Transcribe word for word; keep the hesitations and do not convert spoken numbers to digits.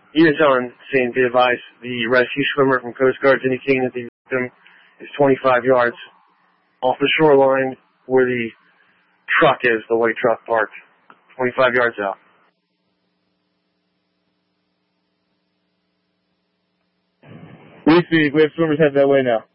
Unit on scene, be advised, the rescue swimmer from Coast Guard is indicating that the victim is twenty-five yards off the shoreline where the truck is, the white truck parked. twenty-five yards out. We see. We have swimmers headed that way now.